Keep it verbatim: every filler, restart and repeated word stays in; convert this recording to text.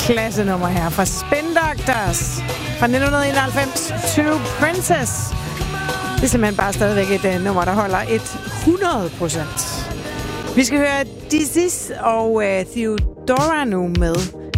klasse nummer her fra Spin Doctors fra nitten enoghalvfems, True Princess. Det er simpelthen bare stadigvæk et uh, nummer, der holder hundrede procent. Vi skal høre Dizzy og uh, Theodora nu med